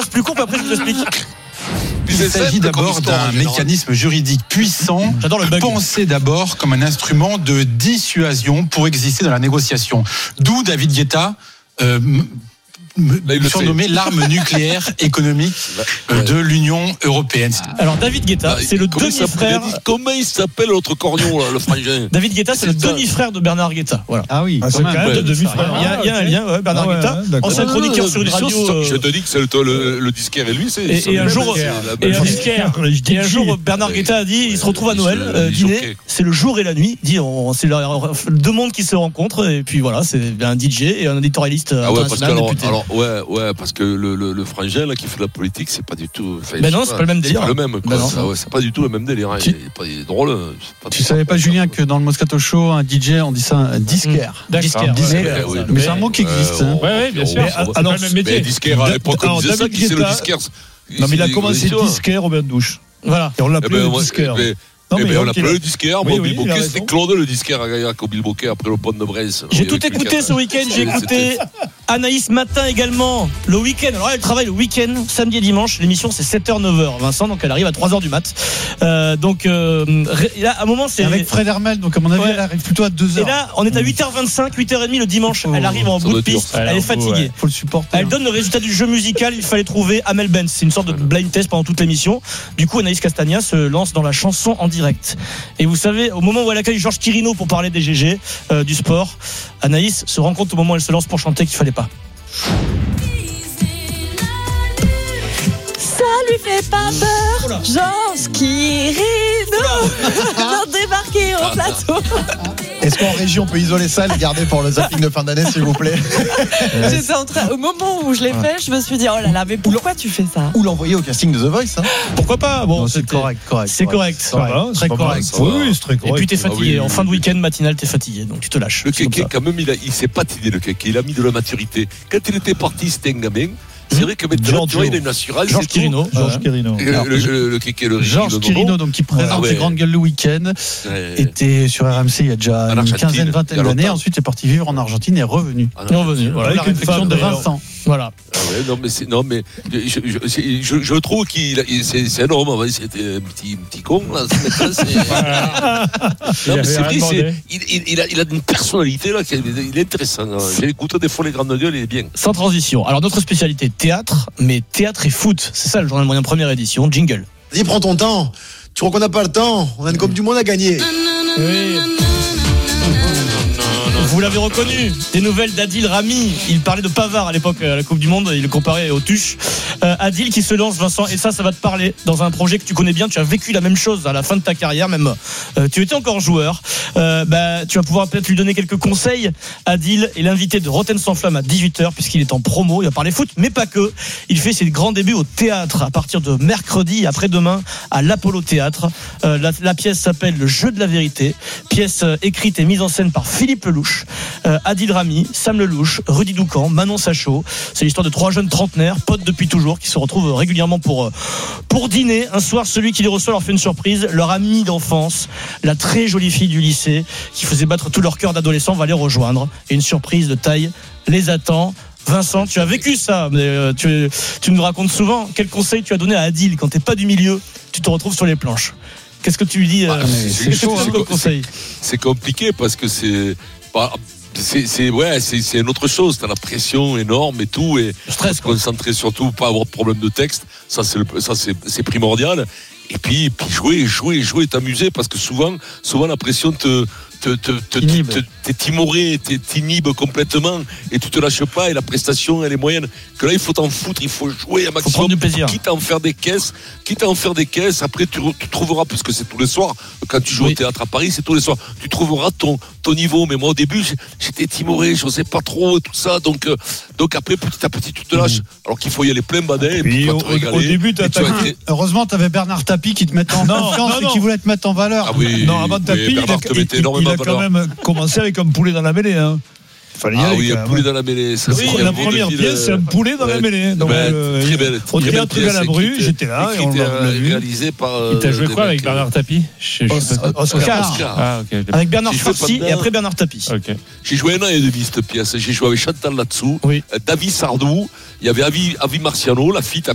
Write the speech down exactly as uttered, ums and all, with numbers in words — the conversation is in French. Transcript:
fasse plus court, puis après je vous explique. Il s'agit d'abord d'un mécanisme juridique puissant, pensé d'abord comme un instrument de dissuasion pour exister dans la négociation. D'où David Guetta euh, Là, surnommé l'arme nucléaire économique euh, de l'Union européenne. Alors David Guetta, bah, c'est le demi-frère. Comment il s'appelle l'autre cornion là, le frangin? David Guetta, c'est, c'est le demi-frère de Bernard Guetta. Voilà. Ah oui. Ah, c'est quand même ouais, deux demi-frères. Il y a, il y a un lien. Ouais, Bernard ah ouais, Guetta, ouais, ancien chroniqueur sur une radio. Euh... Je te dis que c'est le, le, le disquaire et lui, c'est. Et, et un jour, et un disquaire. Et un jour, Bernard Guetta a dit, il se retrouve à Noël, euh, dîner. C'est le jour et la nuit. Dit, c'est deux mondes qui se rencontrent. Et puis voilà, c'est un D J et un éditorialiste international député. Alors ouais, ouais. Parce que le, le, le frangin là qui fait de la politique, c'est pas du tout. Enfin, ben non, c'est pas, pas le même délire. C'est pas le même. Quoi. Ben ça, ouais, c'est pas du tout le même délire. Hein. Tu... Il est pas il est drôle. Pas tu savais pas, Julien, que dans le Moscato Show, un D J, on dit ça un disquaire. Mmh. Disquaire. disquaire. Ouais, ouais, mais c'est un mot qui existe. Euh, hein. Ouais, ouais, bien sûr. Mais, alors, alors, c'est le même métier. Disquaire à l'époque, on disait ça. Qui c'est le disquaire? Non, mais il a commencé disquaire Robert Douche. Voilà. Et on l'appelait le disquaire. Non, eh ben, on l'appelait le disquaire. Bon, oui, Bilboquet, c'était Claude le disquaire à Gaillac au Bilboquet après le pont de Bresse. J'ai tout écouté ce week-end. J'ai écouté Anaïs Matin également le week-end. Alors elle travaille le week-end, samedi et dimanche. L'émission c'est sept heures neuf heures Vincent, donc elle arrive à trois heures du mat. Euh, donc euh, là, à un moment c'est avec Fred Hermel, donc à mon avis ouais. Elle arrive plutôt à deux heures. Et là on est à huit heures vingt-cinq, huit heures trente le dimanche. Elle arrive en bout de piste. Elle, elle est fatiguée. Ouais. Faut le supporter. Elle donne le résultat du jeu musical. Il fallait trouver Amel Benz. C'est une sorte de blind test pendant toute l'émission. Du coup Anaïs Castagna se lance dans la chanson en direct. Et vous savez, au moment où elle accueille Georges Quirino pour parler des G G, euh, du sport, Anaïs se rend compte au moment où elle se lance pour chanter qu'il fallait pas. Ça lui fait pas peur, Georges Quirino vient débarquer au plateau. Est-ce qu'en région on peut isoler ça et le garder pour le zapping de fin d'année, s'il vous plaît? J'étais en train, au moment où je l'ai fait, je me suis dit oh là là, mais pourquoi tu fais ça? Ou l'envoyer au casting de The Voice, hein? Pourquoi pas? Bon, non, c'est correct, correct. C'est correct. Ça va, très correct. Oui, oui, c'est très correct. Et puis t'es fatigué. Ah oui, oui, en fin de week-end matinal, t'es fatigué, donc tu te lâches. Le kéké, quand même, il, a, il s'est patiné, le kéké. Il a mis de la maturité. Quand il était parti, c'était un gamin. C'est vrai que maintenant, tu vois, il a une assurance. Georges Quirino. Georges Quirino. Le kéké, le Georges Quirino, donc qui présente les grandes gueules le week-end, était sur R M C il y a déjà une quinzaine, vingtaine d'années. Ensuite, est parti vivre en Argentine et est revenu. Il est revenu. Voilà, la réflexion de Vincent. Voilà. Ah ouais, non mais c'est non mais je, je, je, je trouve qu'il c'est, c'est énorme. C'était un petit petit con là. C'est, c'est... non mais c'est vrai, c'est, il, il, il, a, il a une personnalité là qui est, il est intéressant. J'ai écouté des fois les grandes gueules, il est bien. Sans transition. Alors notre spécialité théâtre, mais théâtre et foot. C'est ça le journal moyen première édition. Jingle. Vas-y, prends ton temps. Tu crois qu'on n'a pas le temps? On a une Coupe du Monde à gagner. Oui. Vous l'avez reconnu, des nouvelles d'Adil Rami. Il parlait de Pavard à l'époque à la Coupe du Monde, il le comparait au Tuche. Euh, Adil qui se lance, Vincent, et ça, ça va te parler dans un projet que tu connais bien. Tu as vécu la même chose à la fin de ta carrière, même. Euh, tu étais encore joueur. Euh, bah, tu vas pouvoir peut-être lui donner quelques conseils. Adil est l'invité de Rotten sans flamme à dix-huit heures puisqu'il est en promo. Il va parler foot, mais pas que. Il fait ses grands débuts au théâtre à partir de mercredi et après-demain à l'Apollo Théâtre. Euh, la, la pièce s'appelle Le Jeu de la Vérité. Pièce euh, écrite et mise en scène par Philippe Lelouch. Euh, Adil Rami, Sam Lelouch, Rudy Doucan, Manon Sachot. C'est l'histoire de trois jeunes trentenaires, potes depuis toujours, qui se retrouvent régulièrement pour, pour dîner. Un soir, celui qui les reçoit leur fait une surprise. Leur ami d'enfance, la très jolie fille du lycée, qui faisait battre tout leur cœur d'adolescent, va les rejoindre. Et une surprise de taille les attend. Vincent, tu as vécu ça, mais euh, tu, tu nous racontes souvent. Quel conseil tu as donné à Adil quand t'es pas du milieu, tu te retrouves sur les planches? Qu'est-ce que tu lui dis? euh, ah, c'est, Qu'est-ce chaud, que tu donnes comme conseil? C'est compliqué parce que c'est bah, c'est, c'est ouais c'est, c'est une autre chose. T'as la pression énorme et tout et stress, se concentrer surtout, pas avoir de problème de texte. Ça c'est le, ça c'est, c'est primordial. Et puis puis jouer jouer jouer t'amuser parce que souvent souvent la pression te te, te, te, te, t'es timoré, t'es t'inhibe complètement et tu te lâches pas et la prestation elle est moyenne. Que là il faut t'en foutre, il faut jouer un maximum. Faut prendre du plaisir. Quitte à en faire des caisses, quitte à en faire des caisses. Après tu, tu trouveras, parce que c'est tous les soirs. Quand tu joues oui. au théâtre à Paris, c'est tous les soirs. Tu trouveras ton ton niveau. Mais moi au début j'étais timoré, je n'osais pas trop et tout ça. Donc euh, donc après petit à petit tu te lâches. Mmh. Alors qu'il faut y aller plein badin et puis tu vas te régaler. Au début t'as tu été... heureusement t'avais Bernard Tapie qui te mettait en non, confiance non, non. et qui voulait te mettre en valeur. Ah oui. Non, avant Tapie, il, il, il, il a quand même commencé avec un poulet dans la mêlée. Hein. Fallait y ah aller, oui, un poulet dans la mêlée. Ça, oui, la première pièce, c'est un poulet dans ouais, la mêlée. Donc, ben, euh, très belle. Au théâtre Galabru, j'étais là. Et on l'a vu. Réalisé par. Il t'a joué quoi avec Bernard Tapie? Oscar. Ah, okay. Avec Bernard Farcy et après Bernard Tapie. Okay. J'ai joué un an et demi cette pièce. J'ai joué avec Chantal là-dessous, oui. David Sardou, il y avait Avi, Avi Marciano, la fille.